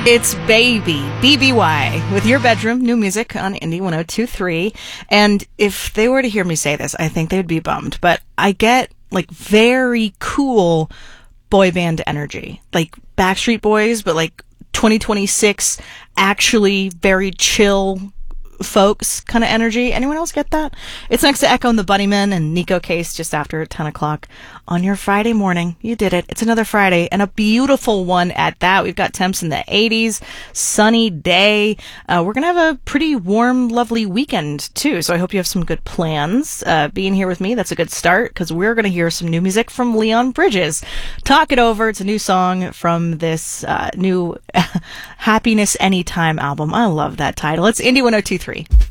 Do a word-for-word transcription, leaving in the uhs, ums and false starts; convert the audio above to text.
It's Baby, B B Y, with Your Bedroom, new music on Indie one oh two point three. And if they were to hear me say this, I think they'd be bummed. But I get, like, very cool boy band energy. Like Backstreet Boys, but, like, twenty twenty-six, actually very chill folks kind of energy. Anyone else get that? It's next to Echo and the Bunnymen and Nico Case just after ten o'clock on your Friday morning. You did it. It's another Friday, and a beautiful one at that. We've got temps in the eighties, sunny day. Uh, we're going to have a pretty warm, lovely weekend, too, so I hope you have some good plans. Uh, being here with me, that's a good start, because we're going to hear some new music from Leon Bridges. Talk It Over. It's a new song from this uh, new Happiness Anytime album. I love that title. It's Indie one oh two point three.